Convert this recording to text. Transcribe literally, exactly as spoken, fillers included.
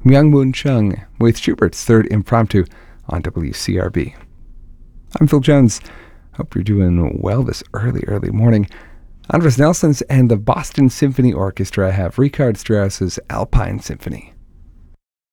Myung Moon Chung with Schubert's Third Impromptu on W C R B. I'm Phil Jones. Hope you're doing well this early, early morning. Andres Nelsons and the Boston Symphony Orchestra have Richard Strauss's Alpine Symphony.